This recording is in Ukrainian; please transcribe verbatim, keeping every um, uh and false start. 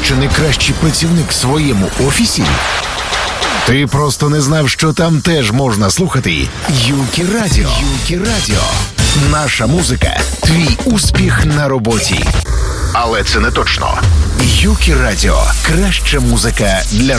що не кращий працівник в своєму офісі? Ти просто не знав, що там теж можна слухати Юкі Радіо. Юкі Радіо. Наша музика – твій успіх на роботі. Але це не точно. Юкі Радіо – краща музика для